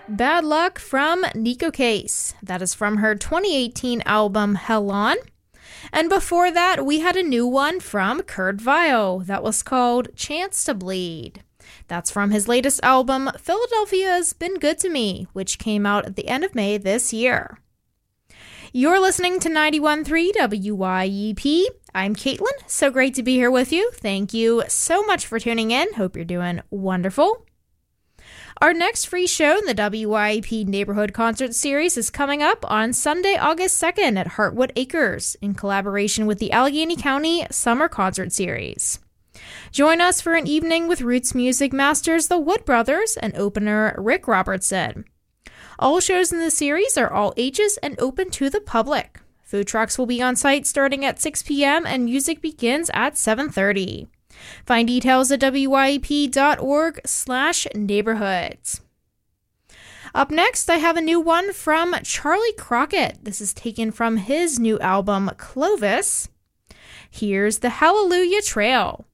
Bad Luck from Neko Case. That is from her 2018 album Hell On. And before that, we had a new one from Kurt Vile that was called Chance to Bleed. That's from his latest album, Philadelphia's Been Good to Me, which came out at the end of May this year. You're listening to 91.3 WYEP. I'm Caitlin. So great to be here with you. Thank you so much for tuning in. Hope you're doing wonderful. Our next free show in the WYEP Neighborhood Concert Series is coming up on Sunday, August 2nd at Heartwood Acres in collaboration with the Allegheny County Summer Concert Series. Join us for an evening with roots music masters the Wood Brothers and opener Rick Robertson. All shows in the series are all ages and open to the public. Food trucks will be on site starting at 6 p.m. and music begins at 7:30. Find details at wyep.org/neighborhoods. Up next, I have a new one from Charlie Crockett. This is taken from his new album, Clovis. Here's the Hallelujah Trail.